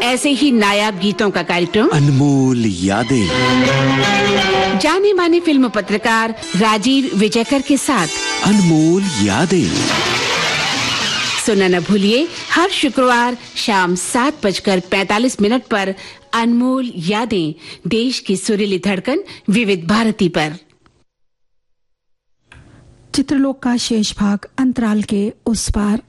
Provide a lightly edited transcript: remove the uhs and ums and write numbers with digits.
ऐसे ही नायाब गीतों का कार्यक्रम अनमोल यादें, जाने माने फिल्म पत्रकार राजीव विजयकर के साथ अनमोल यादें। सुनना न भूलिए हर शुक्रवार शाम 7:45 पर अनमोल यादें, देश की सुरीली धड़कन विविध भारती पर। चित्रलोक का शेष भाग अंतराल के उस पार।